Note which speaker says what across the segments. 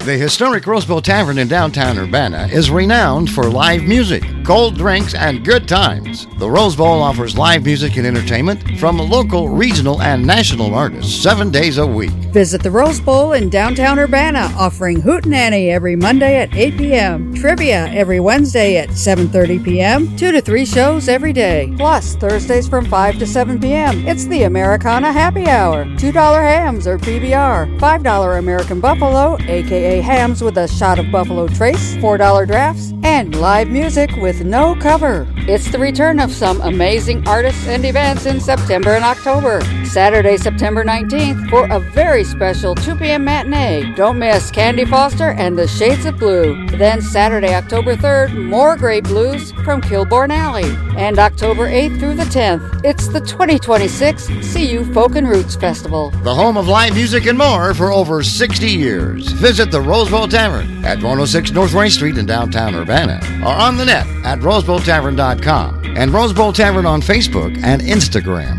Speaker 1: The historic Rose Bowl Tavern in downtown Urbana is renowned for live music, cold drinks, and good times. The Rose Bowl offers live music and entertainment from local, regional, and national artists 7 days a week.
Speaker 2: Visit the Rose Bowl in downtown Urbana, offering Hootenanny every Monday at 8 p.m., trivia every Wednesday at 7:30 p.m., 2 to 3 shows every day, plus Thursdays from 5 to 7 p.m. It's the Americana Happy Hour. $2 hams or PBR, $5 American Buffalo, aka hams with a shot of Buffalo Trace, $4 drafts, and live music with no cover. It's the return of some amazing artists and events in September and October. Saturday, September 19th for a very special 2 p.m. matinee. Don't miss Candy Foster and the Shades of Blue. Then Saturday, October 3rd, more great blues from Kilbourne Alley. And October 8th through the 10th, it's the 2026 CU Folk and Roots Festival.
Speaker 1: The home of live music and more for over 60 years. Visit the Rose Bowl Tavern at 106 North Rain Street in downtown Urbana, or on the net at rosebowltavern.com and Rose Bowl Tavern on Facebook and Instagram.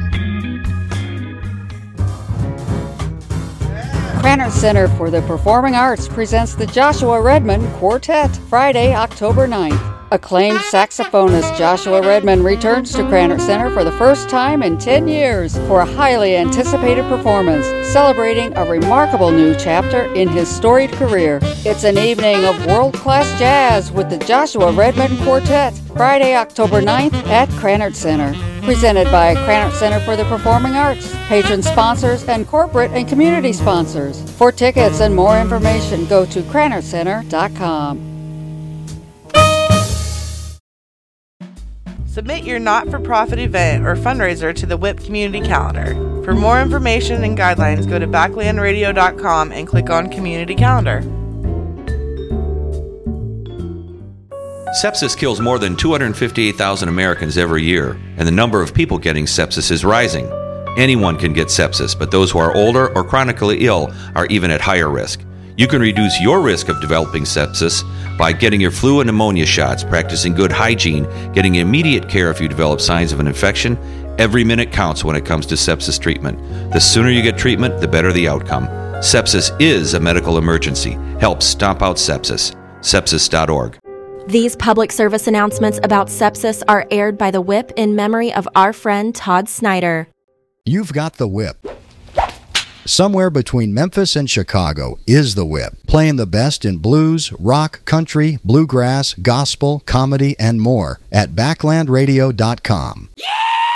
Speaker 2: Krannert Center for the Performing Arts presents the Joshua Redman Quartet, Friday, October 9th. Acclaimed saxophonist Joshua Redman returns to Krannert Center for the first time in 10 years for a highly anticipated performance, celebrating a remarkable new chapter in his storied career. It's an evening of world-class jazz with the Joshua Redman Quartet, Friday, October 9th at Krannert Center. Presented by Krannert Center for the Performing Arts, patron sponsors, and corporate and community sponsors. For tickets and more information, go to KrannertCenter.com.
Speaker 3: Submit your not-for-profit event or fundraiser to the WHIP Community Calendar. For more information and guidelines, go to backlandradio.com and click on Community Calendar.
Speaker 4: Sepsis kills more than 258,000 Americans every year, and the number of people getting sepsis is rising. Anyone can get sepsis, but those who are older or chronically ill are even at higher risk. You can reduce your risk of developing sepsis by getting your flu and pneumonia shots, practicing good hygiene, getting immediate care if you develop signs of an infection. Every minute counts when it comes to sepsis treatment. The sooner you get treatment, the better the outcome. Sepsis is a medical emergency. Help stomp out sepsis. Sepsis.org.
Speaker 5: These public service announcements about sepsis are aired by the WHIP in memory of our friend Todd Snyder.
Speaker 1: You've got the WHIP. Somewhere between Memphis and Chicago is the WHIP, playing the best in blues, rock, country, bluegrass, gospel, comedy, and more at backlandradio.com.
Speaker 6: Yeah!